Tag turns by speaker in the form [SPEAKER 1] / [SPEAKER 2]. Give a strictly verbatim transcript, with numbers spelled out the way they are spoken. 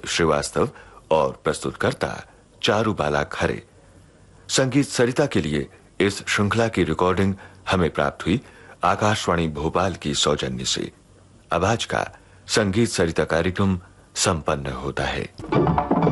[SPEAKER 1] श्रीवास्तव और प्रस्तुतकर्ता चारुबाला खरे। संगीत सरिता के लिए इस श्रृंखला की रिकॉर्डिंग हमें प्राप्त हुई आकाशवाणी भोपाल की सौजन्य से। अब आज का संगीत सरिता कार्यक्रम संपन्न होता है।